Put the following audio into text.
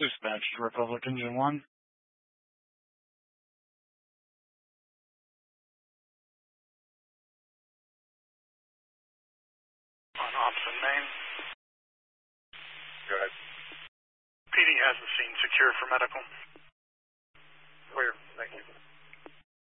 Dispatch to Republic Engine 1. On Hobson, Maine. Go ahead. PD has the scene secured for medical. Clear. Thank you.